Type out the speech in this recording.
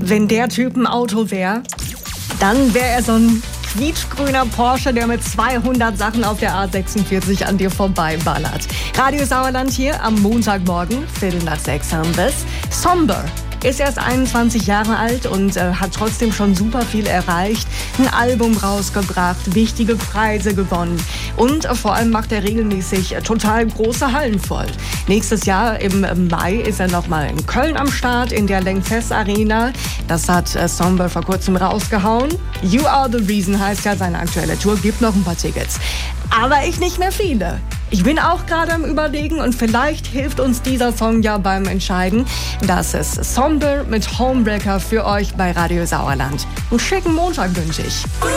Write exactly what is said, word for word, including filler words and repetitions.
Wenn der Typ ein Auto wäre, dann wäre er so ein quietschgrüner Porsche, der mit zweihundert Sachen auf der A sechsundvierzig an dir vorbeiballert. Radio Sauerland hier am Montagmorgen, Viertel nach sechs haben wir's. Somber ist erst einundzwanzig Jahre alt und äh, hat trotzdem schon super viel erreicht. Ein Album rausgebracht, wichtige Preise gewonnen und äh, vor allem macht er regelmäßig äh, total große Hallen voll. Nächstes Jahr im äh, Mai ist er nochmal in Köln am Start, in der Lanxess Arena. Das hat äh, Somber vor kurzem rausgehauen. You Are The Reason heißt ja seine aktuelle Tour, gibt noch ein paar Tickets. Aber ich nicht mehr viele. Ich bin auch gerade am Überlegen und vielleicht hilft uns dieser Song ja beim Entscheiden. Das ist Somber mit Homebreaker für euch bei Radio Sauerland. Einen schicken Montag wünsche ich.